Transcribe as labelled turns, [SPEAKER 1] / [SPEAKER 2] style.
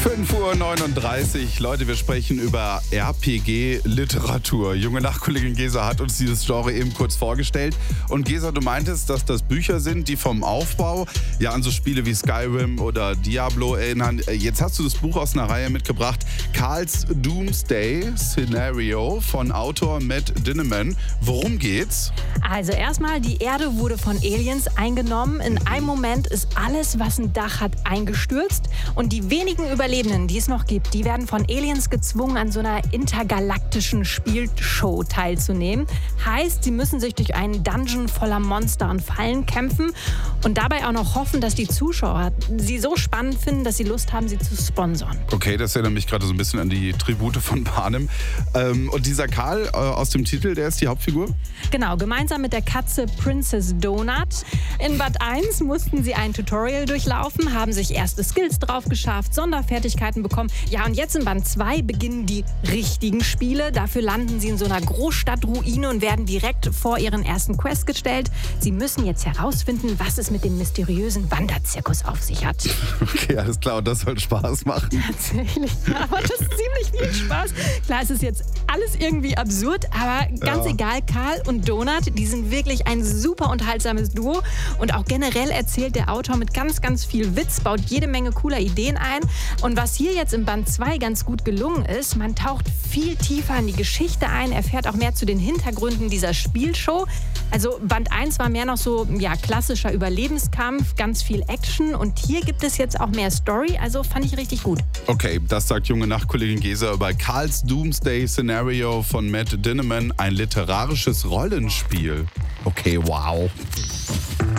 [SPEAKER 1] 5:39 Uhr. Leute, wir sprechen über RPG-Literatur. Junge Nachkollegin Gesa hat uns dieses Genre eben kurz vorgestellt. Und Gesa, du meintest, dass das Bücher sind, die vom Aufbau ja an so Spiele wie Skyrim oder Diablo erinnern. Jetzt hast du das Buch aus einer Reihe mitgebracht. Karl's Doomsday Scenario von Autor Matt Dinniman. Worum geht's?
[SPEAKER 2] Also erstmal, die Erde wurde von Aliens eingenommen. In einem Moment ist alles, was ein Dach hat, eingestürzt. Und die wenigen Überlebenden, die es noch gibt, die werden von Aliens gezwungen, an so einer intergalaktischen Spielshow teilzunehmen. Heißt, sie müssen sich durch einen Dungeon voller Monster und Fallen kämpfen und dabei auch noch hoffen, dass die Zuschauer sie so spannend finden, dass sie Lust haben, sie zu sponsern.
[SPEAKER 1] Okay, das erinnert mich gerade so ein bisschen an die Tribute von Panem. Und dieser Karl aus dem Titel, der ist die Hauptfigur?
[SPEAKER 2] Genau, gemeinsam mit der Katze Princess Donut. In Band 1 mussten sie ein Tutorial durchlaufen, haben sich erste Skills drauf geschafft, Sonderfertigkeiten bekommen. Ja, und jetzt in Band 2 beginnen die richtigen Spiele. Dafür landen sie in so einer Großstadtruine und werden direkt vor ihren ersten Quest gestellt. Sie müssen jetzt herausfinden, was es mit dem mysteriösen Wanderzirkus auf sich hat.
[SPEAKER 1] Okay, alles klar. Und das soll Spaß machen.
[SPEAKER 2] Tatsächlich, ja, aber das ist ziemlich viel Spaß. Klar, es ist jetzt alles irgendwie absurd, aber ganz egal, Karl und Donut, die sind wirklich ein super unterhaltsames Duo. Und auch generell erzählt der Autor mit ganz, ganz viel Witz, baut jede Menge cooler Ideen ein. Und was hier jetzt im Band 2 ganz gut gelungen ist, man taucht viel tiefer in die Geschichte ein, erfährt auch mehr zu den Hintergründen dieser Spielshow. Also Band 1 war mehr noch so klassischer Überlebenskampf, ganz viel Action und hier gibt es jetzt auch mehr Story, also fand ich richtig gut.
[SPEAKER 1] Okay, das sagt junge Nachkollegin Gesa über Karl's Doomsday Scenario von Matt Dinniman, ein literarisches Rollenspiel. Okay, wow.